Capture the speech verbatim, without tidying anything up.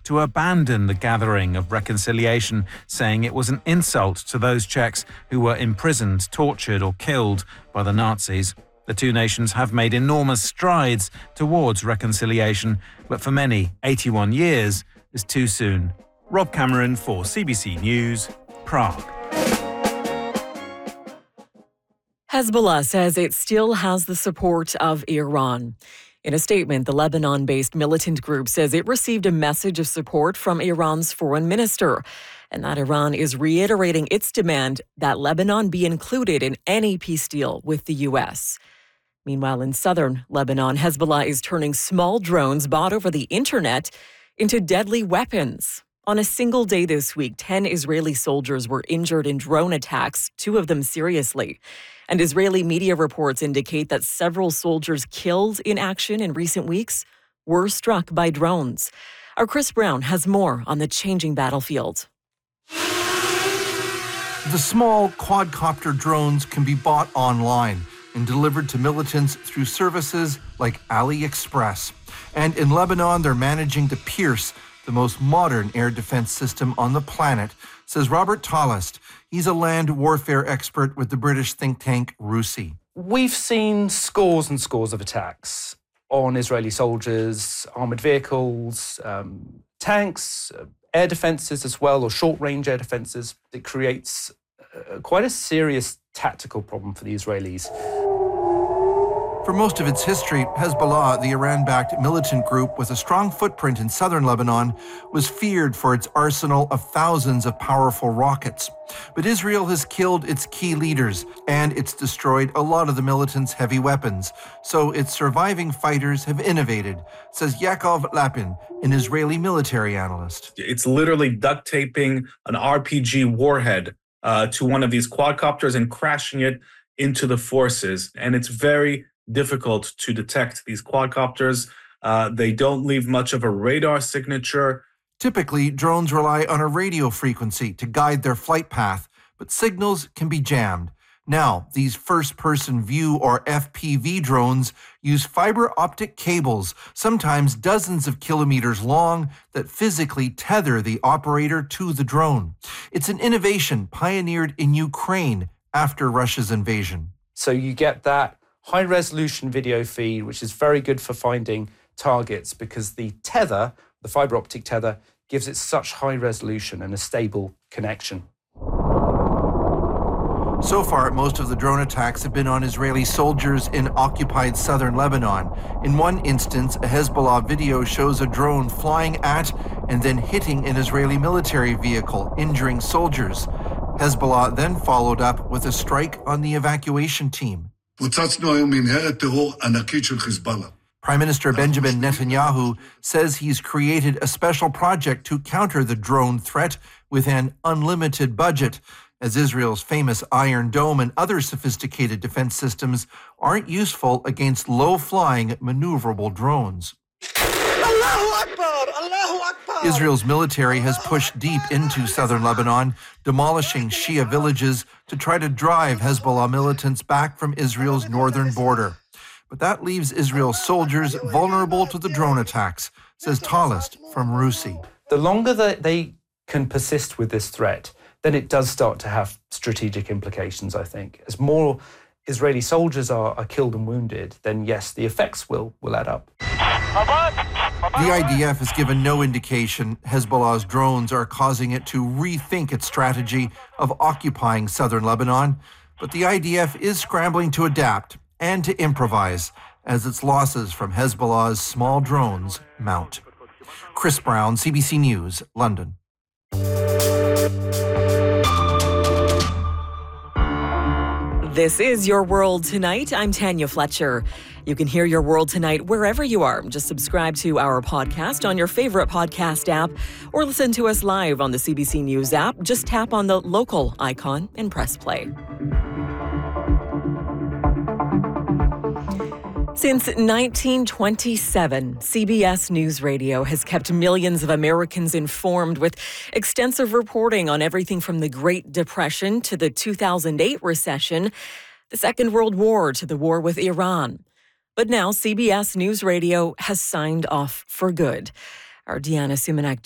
to abandon the gathering of reconciliation, saying it was an insult to those Czechs who were imprisoned, tortured or killed by the Nazis. The two nations have made enormous strides towards reconciliation, but for many, eighty-one years is too soon. Rob Cameron for C B C News, Prague. Hezbollah says it still has the support of Iran. In a statement, the Lebanon-based militant group says it received a message of support from Iran's foreign minister, and that Iran is reiterating its demand that Lebanon be included in any peace deal with the U S. Meanwhile, in southern Lebanon, Hezbollah is turning small drones bought over the internet into deadly weapons. On a single day this week, ten Israeli soldiers were injured in drone attacks, two of them seriously. And Israeli media reports indicate that several soldiers killed in action in recent weeks were struck by drones. Our Chris Brown has more on the changing battlefield. The small quadcopter drones can be bought online and delivered to militants through services like AliExpress. And in Lebanon, they're managing to pierce the most modern air defense system on the planet, says Robert Tallest. He's a land warfare expert with the British think tank RUSI. We've seen scores and scores of attacks on Israeli soldiers, armoured vehicles, um, tanks, uh, air defences as well, or short-range air defences. It creates uh, quite a serious tactical problem for the Israelis. For most of its history, Hezbollah, the Iran-backed militant group with a strong footprint in southern Lebanon, was feared for its arsenal of thousands of powerful rockets. But Israel has killed its key leaders, and it's destroyed a lot of the militants' heavy weapons. So its surviving fighters have innovated, says Yaakov Lapin, an Israeli military analyst. It's literally duct taping an R P G warhead uh, to one of these quadcopters and crashing it into the forces. And it's very difficult to detect these quadcopters. Uh, they don't leave much of a radar signature. Typically, drones rely on a radio frequency to guide their flight path, but signals can be jammed. Now, these first-person view or F P V drones use fiber optic cables, sometimes dozens of kilometers long, that physically tether the operator to the drone. It's an innovation pioneered in Ukraine after Russia's invasion. So you get that high-resolution video feed, which is very good for finding targets because the tether, the fiber optic tether, gives it such high resolution and a stable connection. So far, most of the drone attacks have been on Israeli soldiers in occupied southern Lebanon. In one instance, a Hezbollah video shows a drone flying at and then hitting an Israeli military vehicle, injuring soldiers. Hezbollah then followed up with a strike on the evacuation team. Prime Minister Benjamin Netanyahu says he's created a special project to counter the drone threat with an unlimited budget, as Israel's famous Iron Dome and other sophisticated defense systems aren't useful against low-flying, maneuverable drones. Israel's military has pushed deep into southern Lebanon, demolishing Shia villages to try to drive Hezbollah militants back from Israel's northern border. But that leaves Israel's soldiers vulnerable to the drone attacks, says Tallest from RUSI. The longer that they can persist with this threat, then it does start to have strategic implications, I think. As more Israeli soldiers are, are killed and wounded, then yes, the effects will, will add up. The I D F has given no indication Hezbollah's drones are causing it to rethink its strategy of occupying southern Lebanon, but the I D F is scrambling to adapt and to improvise as its losses from Hezbollah's small drones mount. Chris Brown, C B C News, London. This is Your World Tonight. I'm Tanya Fletcher. You can hear Your World Tonight wherever you are. Just subscribe to our podcast on your favorite podcast app or listen to us live on the C B C News app. Just tap on the local icon and press play. Since nineteen twenty-seven, C B S News Radio has kept millions of Americans informed with extensive reporting on everything from the Great Depression to the two thousand eight recession, the Second World War to the war with Iran. But now C B S News Radio has signed off for good. Our Deanna Sumanek